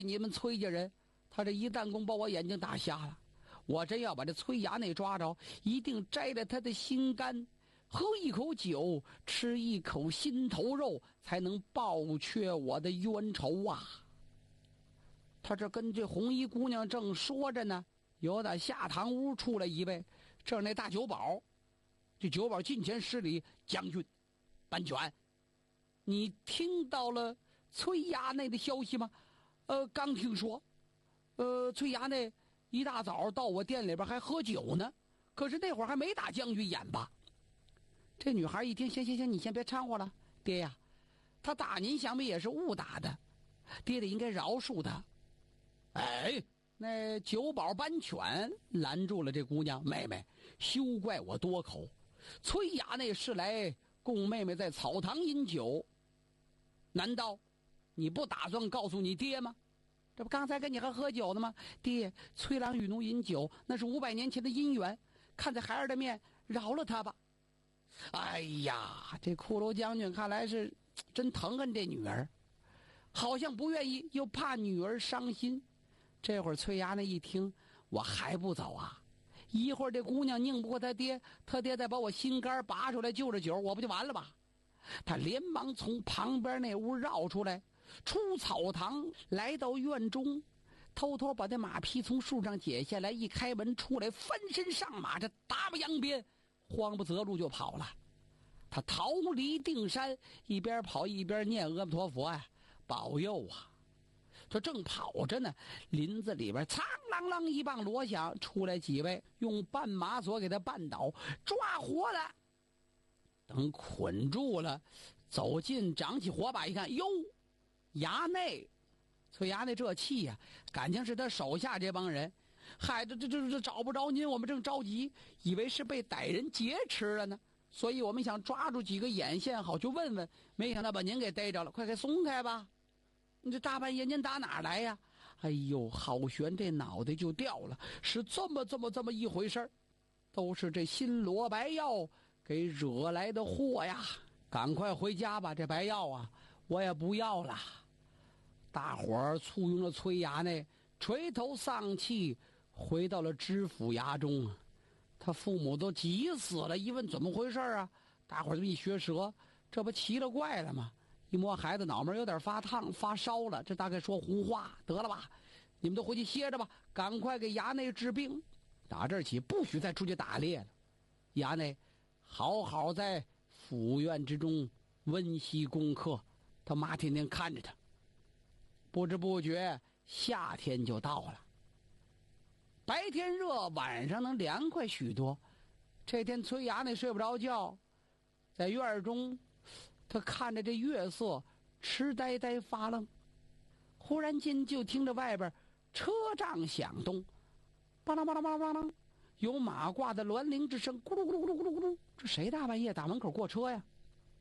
你们崔家人，他这一弹弓把我眼睛打瞎了。我真要把这崔衙内抓着，一定摘了他的心肝，喝一口酒，吃一口心头肉，才能报却我的冤仇啊！他这跟这红衣姑娘正说着呢，有打下堂屋出来一位，这是那大酒保。这酒保近前施礼：“将军，班权，你听到了崔衙内的消息吗？”“刚听说。崔衙内一大早到我店里边还喝酒呢，可是那会儿还没打将军眼吧？”这女孩一听：“行，你先别掺和了，爹呀，他打您想必也是误打的，爹得应该饶恕他。”哎，那酒保班权拦住了这姑娘：“妹妹，休怪我多口，崔衙内是来供妹妹在草堂饮酒，难道你不打算告诉你爹吗？这不刚才跟你还喝酒呢吗？爹，崔郎与奴饮酒，那是500年前的姻缘，看在孩儿的面，饶了他吧。”哎呀，这骷髅将军看来是真疼恨这女儿，好像不愿意，又怕女儿伤心。这会儿崔衙内一听，我还不走啊？一会儿这姑娘拧不过他爹，他爹再把我心肝拔出来就着酒，我不就完了吧？他连忙从旁边那屋绕出来，出草堂，来到院中，偷偷把这马匹从树上解下来，一开门出来，翻身上马，这打马扬鞭，慌不择路就跑了。他逃离定山，一边跑一边念阿弥陀佛啊，保佑啊！这正跑着呢，林子里边苍啷啷一棒锣响，出来几位，用绊马索给他绊倒，抓活了。等捆住了，走近掌起火把一看，哟，衙内！崔衙内这气呀，感情是他手下这帮人，嗨，这找不着您，我们正着急，以为是被歹人劫持了呢，所以我们想抓住几个眼线好去问问，没想到把您给逮着了，快给松开吧！你这大半夜您打哪儿来呀？哎呦，郝玄这脑袋就掉了，是这么一回事儿，都是这新罗白药给惹来的祸呀！赶快回家吧，这白药啊，我也不要了。大伙儿簇拥了崔衙内，垂头丧气回到了知府衙中。他父母都急死了，一问怎么回事啊？大伙儿这么一学舌，这不奇了怪了吗？一摸孩子脑门有点发烫发烧了，这大概说胡话。得了吧，你们都回去歇着吧，赶快给衙内治病。打这儿起不许再出去打猎了。衙内好好在府院之中温习功课，他妈天天看着他。不知不觉夏天就到了，白天热，晚上能凉快许多。这天崔衙内睡不着觉，在院中他看着这月色，痴呆呆发愣。忽然间就听着外边车仗响动，巴啷巴啷巴啷巴啷，有马褂的銮铃之声，咕噜咕噜咕噜咕噜咕噜。这谁大半夜打门口过车呀？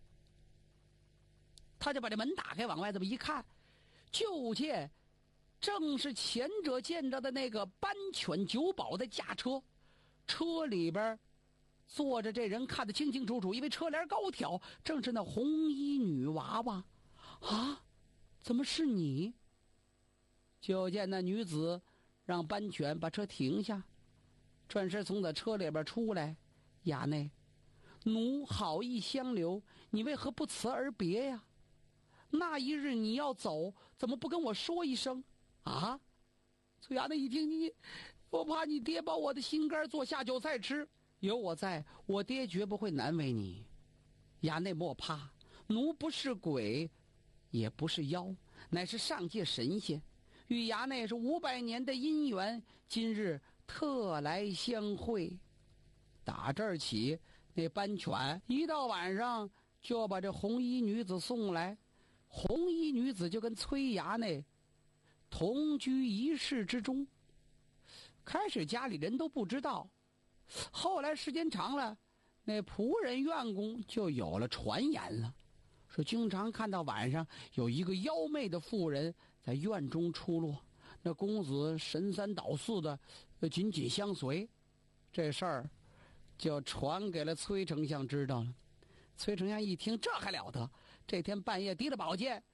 他就把这门打开，往外这么一看，就见正是前者见着的那个班犬酒保的驾车，车里边坐着这人看得清清楚楚，因为车帘高挑，正是那红衣女娃娃。啊，怎么是你？就见那女子让班犬把车停下，转身从那车里边出来。衙内，奴好意相留，你为何不辞而别呀？那一日你要走，怎么不跟我说一声啊？崔衙内一听，我怕你爹把我的心肝做下酒菜吃，有我在，我爹绝不会难为你。衙内莫怕，奴不是鬼，也不是妖，乃是上界神仙，与衙内是500年的姻缘，今日特来相会。打这儿起，那班犬一到晚上就把这红衣女子送来，红衣女子就跟崔衙内同居一室之中。开始家里人都不知道，后来时间长了，那仆人院工就有了传言了，说经常看到晚上有一个妖媚的妇人在院中出没，那公子神三倒四的紧紧相随。这事儿就传给了崔丞相知道了。崔丞相一听，这还了得，这天半夜提了宝剑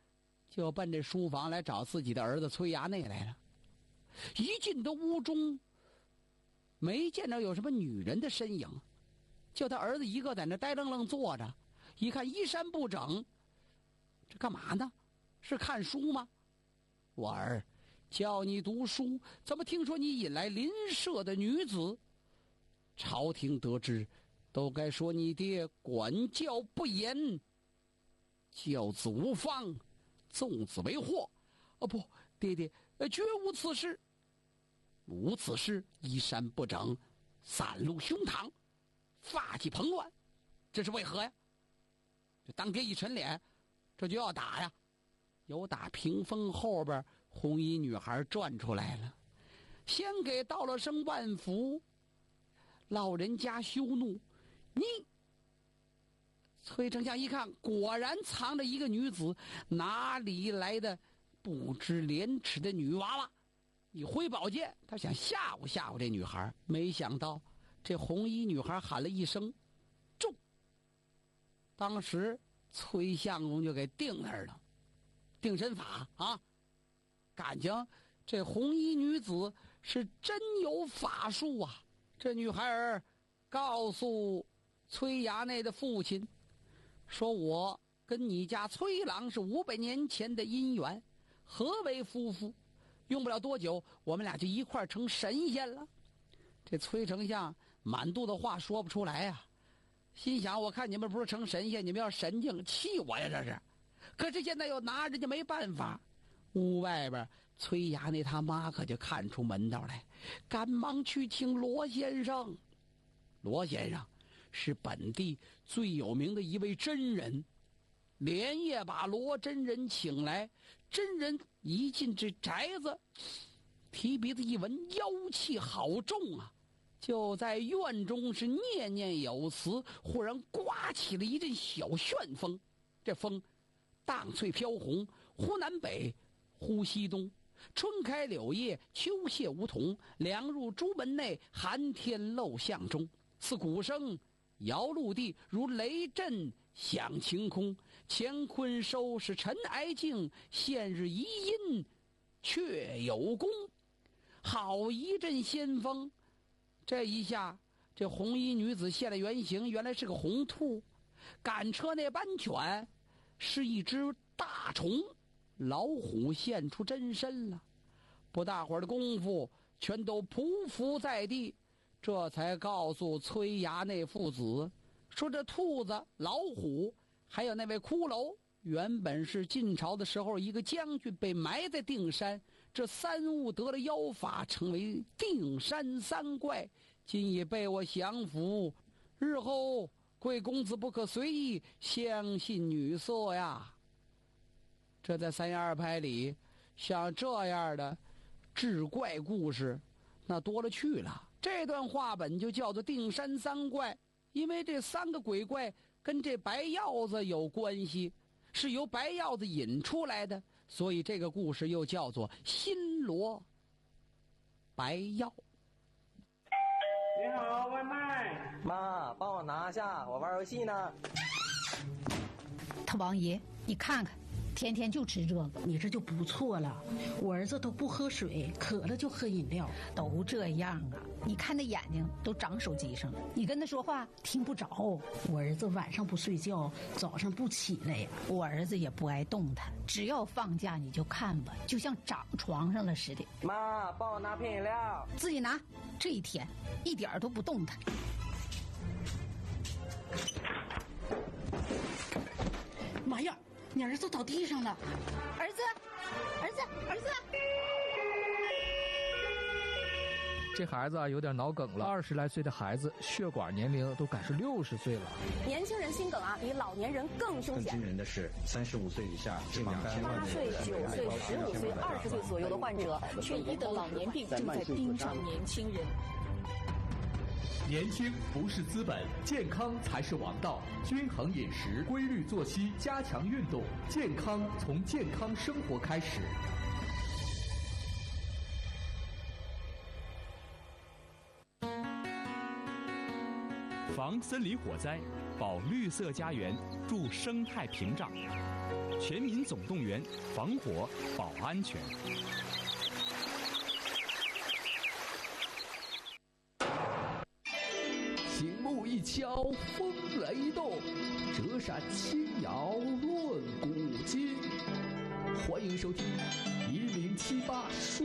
就奔这书房来找自己的儿子崔衙内来了。一进到屋中，没见着有什么女人的身影，就他儿子一个在那呆愣愣坐着，一看衣衫不整，这干嘛呢？是看书吗？我儿，叫你读书，怎么听说你引来邻舍的女子？朝廷得知，都该说你爹管教不严，教子无方，纵子为祸。哦不，爹爹，绝无此事。无此事，衣衫不整，散露胸膛，发髻蓬乱，这是为何呀？这当爹一沉脸，这就要打呀。由打屏风后边红衣女孩转出来了，先给道了声万福。老人家羞怒，你崔丞相一看，果然藏着一个女子，哪里来的不知廉耻的女娃娃？一挥宝剑，他想吓唬吓唬这女孩，没想到这红衣女孩喊了一声重，当时崔相公就给定那儿了，定身法啊！感情这红衣女子是真有法术啊！这女孩儿告诉崔衙内的父亲说，我跟你家崔郎是500年前的姻缘，合为夫妇，用不了多久我们俩就一块儿成神仙了。这崔丞相满肚子话说不出来啊，心想我看你们不是成神仙，你们要神经，气我呀这是。可是现在又拿人家没办法。屋外边崔衙内他妈可就看出门道来，赶忙去请罗先生。罗先生是本地最有名的一位真人，连夜把罗真人请来。真人一进这宅子，提鼻子一闻，妖气好重啊！就在院中是念念有词，忽然刮起了一阵小旋风。这风荡翠飘红，忽南北，忽西东，春开柳叶，秋谢梧桐，凉入朱门内，寒天漏巷中。似鼓声摇陆地，如雷震响晴空。乾坤收拾尘埃尽，现日遗音却有功。好一阵仙风！这一下，这红衣女子现了原形，原来是个红兔。赶车那斑犬是一只大虫，老虎现出真身了。不大会儿的功夫，全都匍匐在地。这才告诉崔衙内父子，说这兔子、老虎还有那位骷髅，原本是晋朝的时候一个将军被埋在定山，这3物得了妖法，成为定山3怪，今已被我降服。日后贵公子不可随意相信女色呀。这在3言2拍里，像这样的志怪故事那多了去了。这段话本就叫做定山3怪，因为这3个鬼怪跟这白鹞子有关系，是由白鹞子引出来的，所以这个故事又叫做新罗白鹞。 你好，外卖。 妈，帮我拿下，我玩游戏呢。 他王爷，你看看，天天就吃这个。 你这就不错了，我儿子都不喝水，渴了就喝饮料， 都这样啊！你看那眼睛都长手机上了，你跟他说话听不着。 我儿子晚上不睡觉，早上不起来呀。 我儿子也不爱动弹，只要放假你就看吧，就像长床上了似的。 妈，帮我拿瓶饮料。 自己拿。这一天一点都不动弹。 妈呀！你儿子倒地上了！ 儿子，儿子，儿子！ 这孩子啊有点脑梗了，20来岁的孩子血管年龄都赶是60岁了。 年轻人心梗啊，比老年人更凶险。 更惊人的是，35岁以下脂肪肝 8岁、9岁、15岁、20岁左右的患者，却医得老年病正在盯上年轻人。 年轻不是资本，健康才是王道。均衡饮食，规律作息，加强运动，健康从健康生活开始。 防森林火灾，保绿色家园，筑生态屏障。 全民总动员，防火保安全。 醒目一敲风雷动，折扇轻摇论古今。欢迎收听1078说